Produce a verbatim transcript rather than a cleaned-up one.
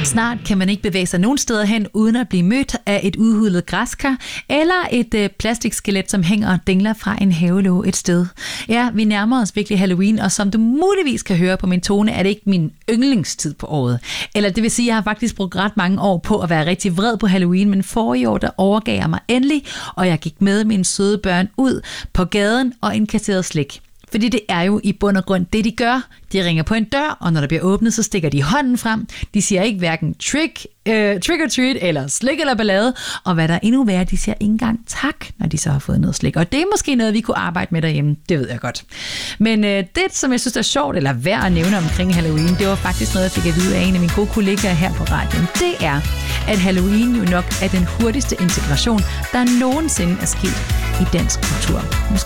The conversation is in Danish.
Snart kan man ikke bevæge sig nogen steder hen, uden at blive mødt af et udhulet græskar, eller et øh, plastikskelet, som hænger og dingler fra en havelåge et sted. Ja, vi nærmer os virkelig Halloween, og som du muligvis kan høre på min tone, er det ikke min yndlingstid på året. Eller det vil sige, at jeg har faktisk brugt ret mange år på at være rigtig vred på Halloween, men forrige år, der overgav jeg mig endelig, og jeg gik med mine søde børn ud på gaden og indkasserede slik. Fordi det er jo i bund og grund det, de gør. De ringer på en dør, og når der bliver åbnet, så stikker de hånden frem. De siger ikke hverken trick, øh, trick or treat, eller slik eller ballade. Og hvad der er endnu værre, de siger ikke engang tak, når de så har fået noget slik. Og det er måske noget, vi kunne arbejde med derhjemme. Det ved jeg godt. Men øh, det, som jeg synes er sjovt, eller værd at nævne omkring Halloween, det var faktisk noget, jeg fik at vide af en af mine gode kollegaer her på radioen. Det er, at Halloween jo nok er den hurtigste integration, der nogensinde er sket i dansk kultur.